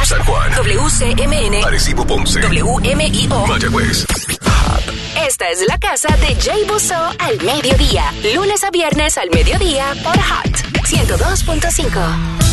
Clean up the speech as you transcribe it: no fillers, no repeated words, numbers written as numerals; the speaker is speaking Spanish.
San Juan, WCMN, Arecibo, Ponce, WMIO, Mayagüez. Esta es la casa de Jay Busso al mediodía, lunes a viernes al mediodía por Hot 102.5.